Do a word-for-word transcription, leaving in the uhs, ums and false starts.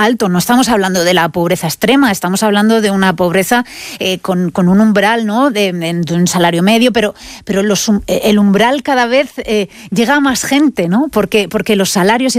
alto. No estamos hablando de la pobreza extrema, estamos hablando de una pobreza eh, con, con un umbral, ¿no?, de, de un salario medio, pero, pero los, el umbral cada vez eh, llega a más gente, ¿no? Porque, porque los salarios